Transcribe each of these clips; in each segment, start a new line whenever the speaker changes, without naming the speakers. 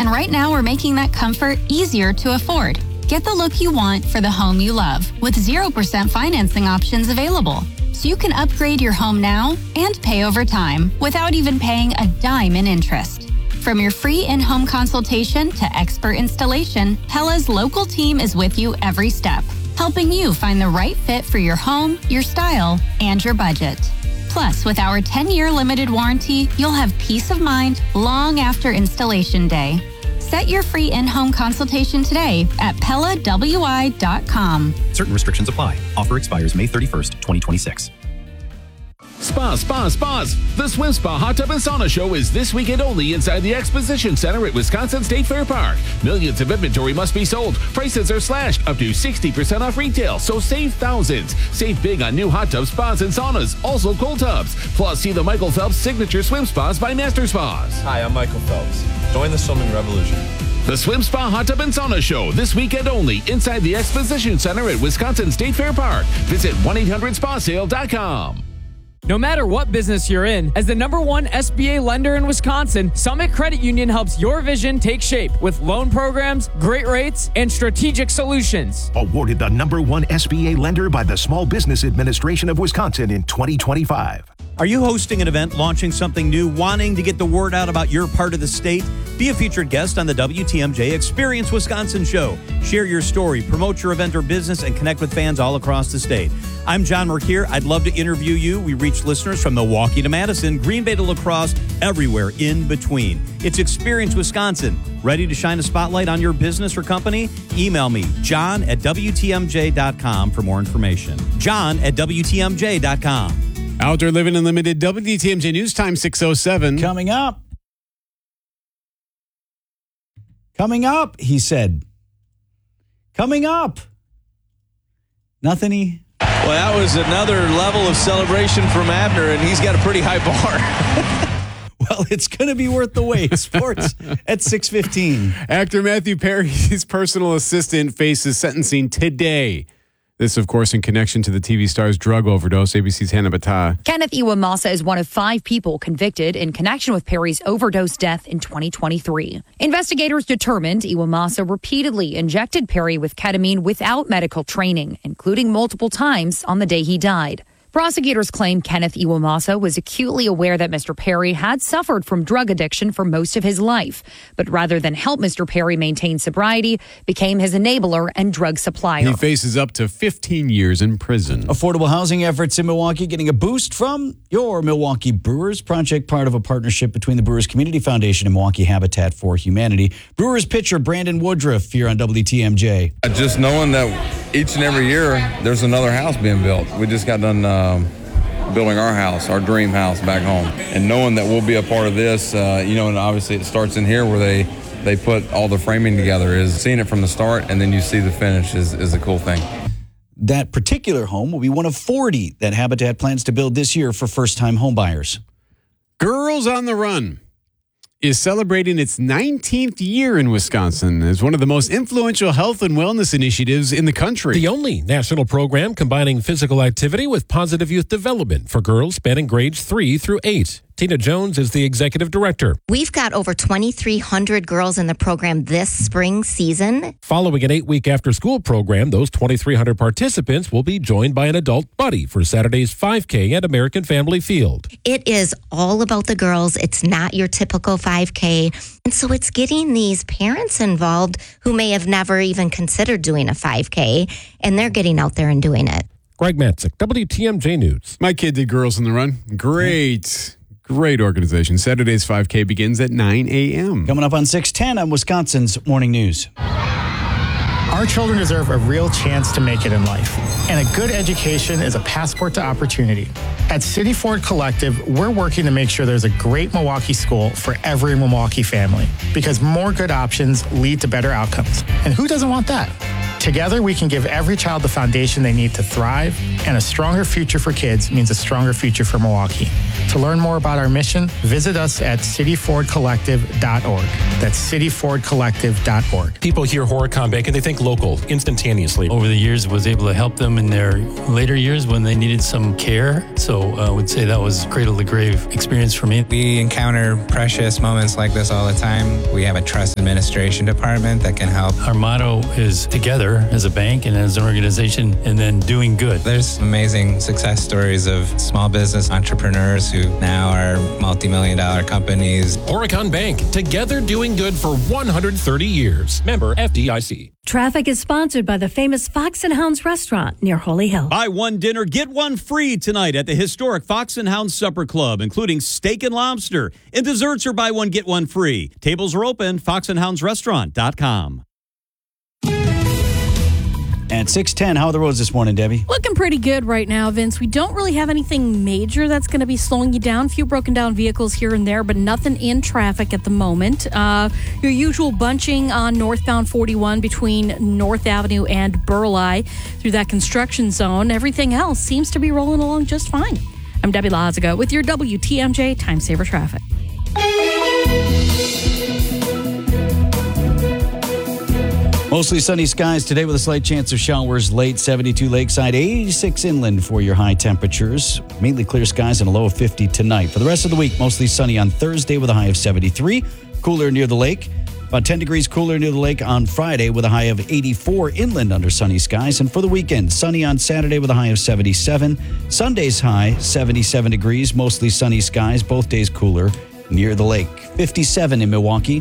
And right now, we're making that comfort easier to afford. Get the look you want for the home you love with 0% financing options available. So you can upgrade your home now and pay over time without even paying a dime in interest. From your free in-home consultation to expert installation, Pella's local team is with you every step, helping you find the right fit for your home, your style, and your budget. Plus, with our 10-year limited warranty, you'll have peace of mind long after installation day. Set your free in-home consultation today at PellaWI.com.
Certain restrictions apply. Offer expires May 31st, 2026.
Spas. The Swim Spa Hot Tub and Sauna Show is this weekend only inside the Exposition Center at Wisconsin State Fair Park. Millions of inventory must be sold. Prices are slashed up to 60% off retail, so save thousands. Save big on new hot tubs, spas, and saunas, also cold tubs. Plus, see the Michael Phelps Signature Swim Spas by Master Spas.
Hi, I'm Michael Phelps. Join the swimming revolution.
The Swim Spa Hot Tub and Sauna Show this weekend only inside the Exposition Center at Wisconsin State Fair Park. Visit 1-800-SPASale.com.
No matter what business you're in, as the #1 SBA lender in Wisconsin, Summit Credit Union helps your vision take shape with loan programs, great rates, and strategic solutions.
Awarded the #1 SBA lender by the Small Business Administration of Wisconsin in 2025.
Are you hosting an event, launching something new, wanting to get the word out about your part of the state? Be a featured guest on the WTMJ Experience Wisconsin show. Share your story, promote your event or business, and connect with fans all across the state. I'm John Merkier. I'd love to interview you. We reach listeners from Milwaukee to Madison, Green Bay to La Crosse, everywhere in between. It's Experience Wisconsin. Ready to shine a spotlight on your business or company? Email me, john@WTMJ.com for more information. john@WTMJ.com.
Outdoor Living Unlimited, WTMJ News Time 6:07.
Coming up, he said. Coming up. Nothing.
Well, that was another level of celebration from Abner, and he's got a pretty high bar.
Well, it's going to be worth the wait. Sports at 6:15.
Actor Matthew Perry's personal assistant faces sentencing today. This, of course, in connection to the TV star's drug overdose. ABC's Hannah Battah.
Kenneth Iwamasa is one of 5 people convicted in connection with Perry's overdose death in 2023. Investigators determined Iwamasa repeatedly injected Perry with ketamine without medical training, including multiple times on the day he died. Prosecutors claim Kenneth Iwamasa was acutely aware that Mr. Perry had suffered from drug addiction for most of his life, but rather than help Mr. Perry maintain sobriety, became his enabler and drug supplier.
He faces up to 15 years in prison.
Affordable housing efforts in Milwaukee getting a boost from your Milwaukee Brewers. Project part of a partnership between the Brewers Community Foundation and Milwaukee Habitat for Humanity. Brewers pitcher Brandon Woodruff here on WTMJ.
Just knowing that each and every year there's another house being built. We just got done building our house, our dream house back home. And knowing that we'll be a part of this, and obviously it starts in here where they put all the framing together. Is seeing it from the start and then you see the finish is a cool thing.
That particular home will be one of 40 that Habitat plans to build this year for first-time homebuyers.
Girls on the Run is celebrating its 19th year in Wisconsin as one of the most influential health and wellness initiatives in the country.
The only national program combining physical activity with positive youth development for girls spanning grades 3 through 8. Tina Jones is the executive director.
We've got over 2,300 girls in the program this spring season.
Following an 8-week after-school program, those 2,300 participants will be joined by an adult buddy for Saturday's 5K at American Family Field.
It is all about the girls. It's not your typical 5K. And so it's getting these parents involved who may have never even considered doing a 5K, and they're getting out there and doing it.
Greg Matzik, WTMJ News.
My kid did Girls on the Run. Great organization. Saturday's 5K begins at 9 a.m.
Coming up on 6:10 on Wisconsin's Morning News.
Our children deserve a real chance to make it in life, and a good education is a passport to opportunity. At City Ford Collective, we're working to make sure there's a great Milwaukee school for every Milwaukee family, because more good options lead to better outcomes. And who doesn't want that? Together, we can give every child the foundation they need to thrive, and a stronger future for kids means a stronger future for Milwaukee. To learn more about our mission, visit us at cityfordcollective.org. That's cityfordcollective.org.
People hear Horicon Bank and they think local instantaneously.
Over the years, was able to help them in their later years when they needed some care. So I would say that was cradle to grave experience for me.
We encounter precious moments like this all the time. We have a trust administration department that can help.
Our motto is together as a bank and as an organization, and then doing good.
There's amazing success stories of small business entrepreneurs who now are multi-million-dollar companies.
Horicon Bank, together doing good for 130 years. Member FDIC.
Traffic is sponsored by the famous Fox and Hounds restaurant near Holy Hill.
Buy one dinner, get one free tonight at the historic Fox and Hounds Supper Club, including steak and lobster. And desserts are buy one, get one free. Tables are open, foxandhoundsrestaurant.com.
At 6:10, how are the roads this morning, Debbie?
Looking pretty good right now, Vince. We don't really have anything major that's going to be slowing you down. A few broken down vehicles here and there, but nothing in traffic at the moment. Your usual bunching on northbound 41 between North Avenue and Burleigh through that construction zone. Everything else seems to be rolling along just fine. I'm Debbie Lazaga with your WTMJ Time Saver Traffic.
Mostly sunny skies today with a slight chance of showers late. 72 lakeside, 86 inland for your high temperatures. Mainly clear skies and a low of 50 tonight. For the rest of the week, mostly sunny on Thursday with a high of 73. Cooler near the lake. About 10 degrees cooler near the lake on Friday with a high of 84 inland under sunny skies. And for the weekend, sunny on Saturday with a high of 77. Sunday's high, 77 degrees, mostly sunny skies. Both days cooler near the lake. 57 in Milwaukee.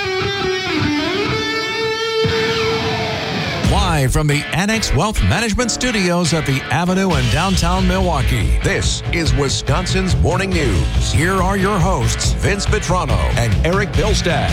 Live from the Annex Wealth Management Studios at the Avenue in downtown Milwaukee, this is Wisconsin's Morning News. Here are your hosts, Vince Petrano and Eric Bilstad.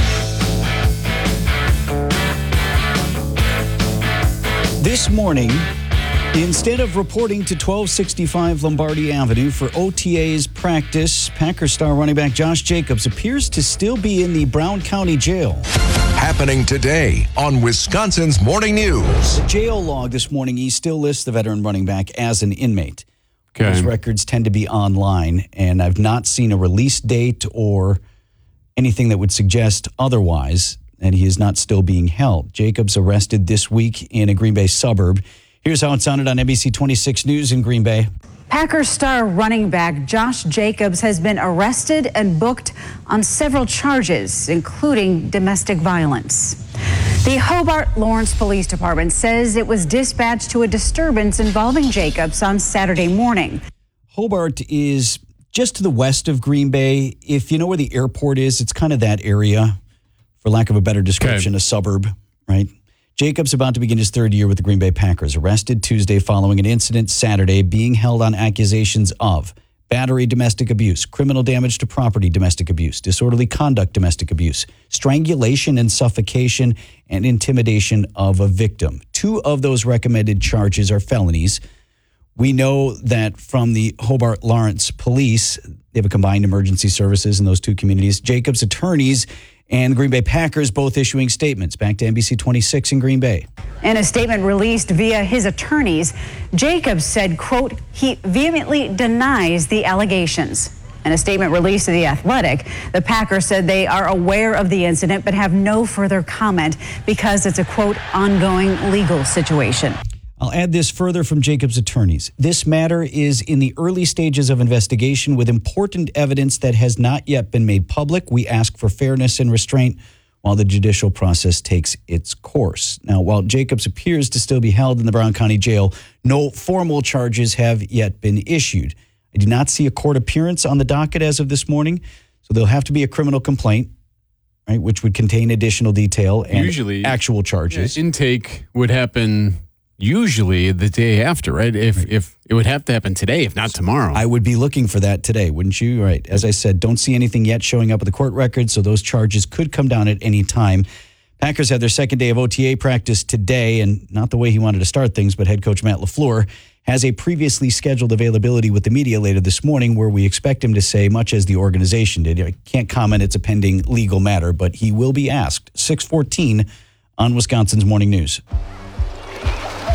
This morning, instead of reporting to 1265 Lombardi Avenue for OTA's practice, Packer star running back Josh Jacobs appears to still be in the Brown County Jail.
Happening today on Wisconsin's Morning News.
The jail log this morning, he still lists the veteran running back as an inmate.
Okay.
Those records tend to be online, and I've not seen a release date or anything that would suggest otherwise, and he is not still being held. Jacobs arrested this week in a Green Bay suburb. Here's how it sounded on NBC 26 News in Green Bay.
Packers star running back Josh Jacobs has been arrested and booked on several charges, including domestic violence. The Hobart Lawrence Police Department says it was dispatched to a disturbance involving Jacobs on Saturday morning.
Hobart is just to the west of Green Bay. If you know where the airport is, it's kind of that area, for lack of a better description, a suburb, right? Jacobs about to begin his third year with the Green Bay Packers. Arrested Tuesday following an incident Saturday, being held on accusations of battery, domestic abuse, criminal damage to property, domestic abuse, disorderly conduct, domestic abuse, strangulation and suffocation, and intimidation of a victim. 2 of those recommended charges are felonies. We know that from the Hobart Lawrence Police, they have a combined emergency services in those 2 communities. Jacobs' attorneys and the Green Bay Packers both issuing statements. Back to NBC 26 in Green Bay.
In a statement released via his attorneys, Jacobs said, quote, he vehemently denies the allegations. In a statement released to The Athletic, the Packers said they are aware of the incident but have no further comment because it's a, quote, ongoing legal situation.
I'll add this further from Jacobs' attorneys. This matter is in the early stages of investigation with important evidence that has not yet been made public. We ask for fairness and restraint while the judicial process takes its course. Now, while Jacobs appears to still be held in the Brown County Jail, no formal charges have yet been issued. I do not see a court appearance on the docket as of this morning, so there'll have to be a criminal complaint, right, which would contain additional detail and usually actual charges.
Intake would happen usually the day after, right? If it would have to happen today, if not tomorrow.
I would be looking for that today, wouldn't you? Right. As I said, don't see anything yet showing up at the court record, so those charges could come down at any time. Packers had their second day of OTA practice today, and not the way he wanted to start things, but head coach Matt LaFleur has a previously scheduled availability with the media later this morning where we expect him to say, much as the organization did, I can't comment, it's a pending legal matter, but he will be asked. 6:14 on Wisconsin's Morning News.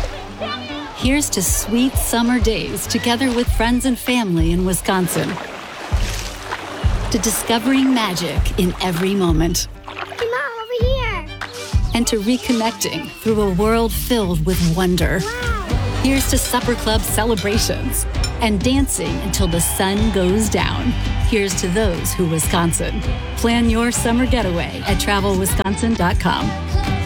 Here's to sweet summer days together with friends and family in Wisconsin. to discovering magic in every moment.
Mom, over here.
And to reconnecting through a world filled with wonder.
Wow.
Here's to Supper Club celebrations and dancing until the sun goes down. Here's to those who Wisconsin. Plan your summer getaway at travelwisconsin.com.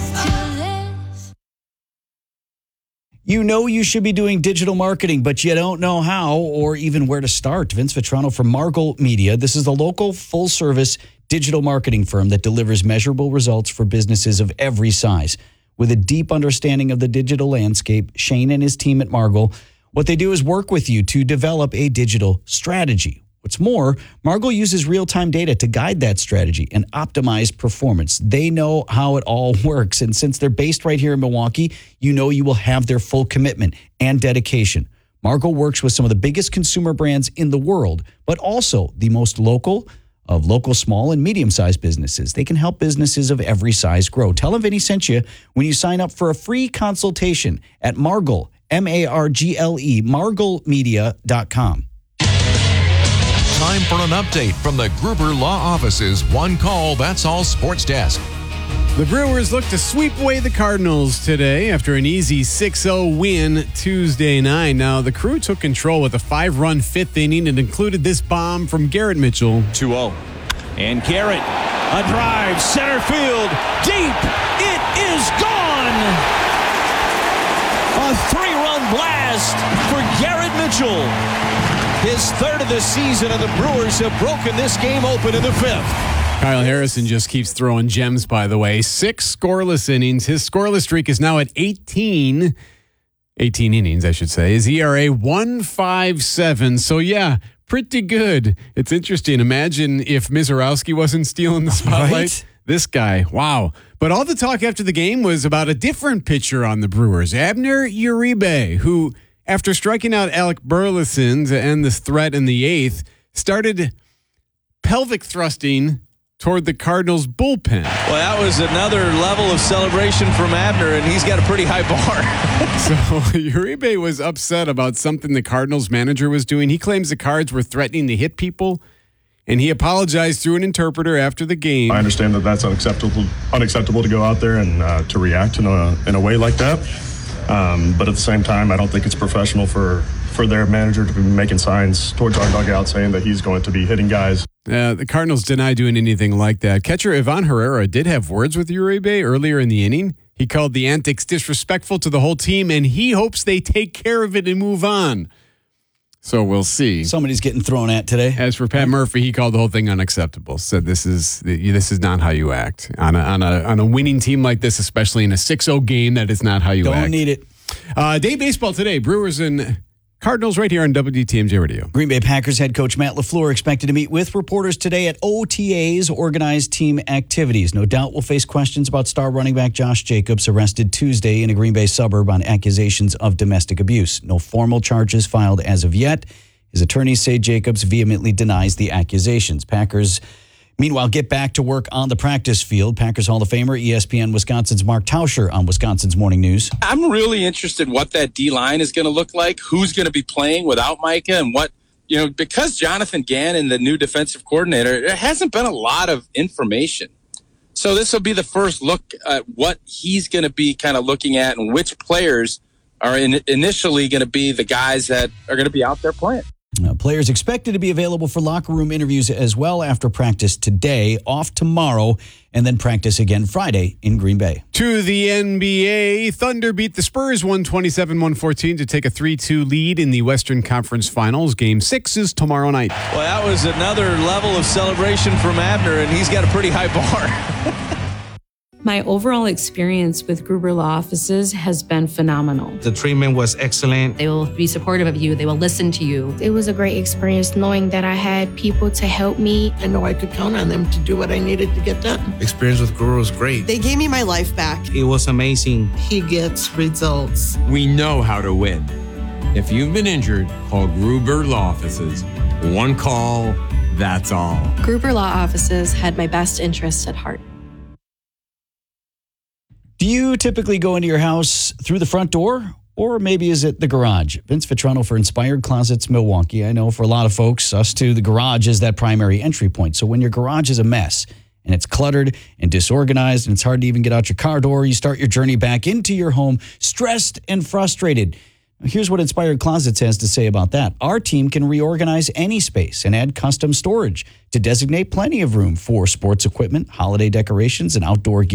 You know you should be doing digital marketing, but you don't know how or even where to start. Vince Vitrano from Margle Media. This is the local full-service digital marketing firm that delivers measurable results for businesses of every size. With a deep understanding of the digital landscape, Shane and his team at Margle, what they do is work with you to develop a digital strategy. What's more, Margle uses real-time data to guide that strategy and optimize performance. They know how it all works, and since they're based right here in Milwaukee, you know you will have their full commitment and dedication. Margle works with some of the biggest consumer brands in the world, but also the most local of local small and medium-sized businesses. They can help businesses of every size grow. Tell them Vinny sent you when you sign up for a free consultation at Margle, M-A-R-G-L-E, marglemedia.com.
Time for an update from the Gruber Law Office's One Call, That's All Sports Desk.
The Brewers look to sweep away the Cardinals today after an easy 6-0 win Tuesday night. Now, the Crew took control with a 5-run fifth inning and included this bomb from Garrett Mitchell.
2-0. And Garrett, a drive, center field, deep. It is gone. A 3-run blast for Garrett Mitchell. His third of the season, and the Brewers have broken this game open in the fifth.
Kyle Harrison just keeps throwing gems, by the way. 6 scoreless innings. His scoreless streak is now at 18 innings, I should say. His ERA 1.57. So, yeah, pretty good. It's interesting. Imagine if Mizorowski wasn't stealing the spotlight. Right? This guy, wow. But all the talk after the game was about a different pitcher on the Brewers, Abner Uribe, who, after striking out Alec Burleson to end this threat in the 8th, started pelvic thrusting toward the Cardinals' bullpen.
Well, that was another level of celebration from Abner, and he's got a pretty high bar.
So Uribe was upset about something the Cardinals manager was doing. He claims the Cards were threatening to hit people, and he apologized through an interpreter after the game.
I understand that that's unacceptable to go out there and to react in a way like that. But at the same time, I don't think it's professional for their manager to be making signs towards our dugout saying that he's going to be hitting guys.
The Cardinals deny doing anything like that. Catcher Ivan Herrera did have words with Uribe earlier in the inning. He called the antics disrespectful to the whole team, and he hopes they take care of it and move on. So we'll see.
Somebody's getting thrown at today.
As for Pat Murphy, he called the whole thing unacceptable. Said this is not how you act on a winning team like this, especially in a 6-0 game. That is not how you act.
Don't need it.
Day baseball today. Brewers and Cardinals right here on WTMJ Radio.
Green Bay Packers head coach Matt LaFleur expected to meet with reporters today at OTA's organized team activities. No doubt we'll face questions about star running back Josh Jacobs, arrested Tuesday in a Green Bay suburb on accusations of domestic abuse. No formal charges filed as of yet. His attorneys say Jacobs vehemently denies the accusations. Packers, meanwhile, get back to work on the practice field. Packers Hall of Famer, ESPN Wisconsin's Mark Tauscher on Wisconsin's Morning News.
I'm really interested in what that D-line is going to look like, who's going to be playing without Micah, and what, because Jonathan Gannon, the new defensive coordinator, there hasn't been a lot of information. So this will be the first look at what he's going to be kind of looking at and which players are initially going to be the guys that are going to be out there playing.
Players expected to be available for locker room interviews as well after practice today, off tomorrow, and then practice again Friday in Green Bay.
To the NBA, Thunder beat the Spurs 127-114 to take a 3-2 lead in the Western Conference Finals. Game 6 is tomorrow night.
Well, that was another level of celebration from Abner, and he's got a pretty high bar.
My overall experience with Gruber Law Offices has been phenomenal.
The treatment was excellent.
They will be supportive of you. They will listen to you.
It was a great experience knowing that I had people to help me.
I know I could count on them to do what I needed to get done.
Experience with Gruber was great.
They gave me my life back.
It was amazing.
He gets results.
We know how to win. If you've been injured, call Gruber Law Offices. One call, that's all.
Gruber Law Offices had my best interests at heart.
Do you typically go into your house through the front door Or maybe is it the garage? Vince Vitrano for Inspired Closets Milwaukee. I know for a lot of folks, us too, the garage is that primary entry point. So when your garage is a mess and it's cluttered and disorganized and it's hard to even get out your car door, you start your journey back into your home stressed and frustrated. Here's what Inspired Closets has to say about that. Our team can reorganize any space and add custom storage to designate plenty of room for sports equipment, holiday decorations, and outdoor gear.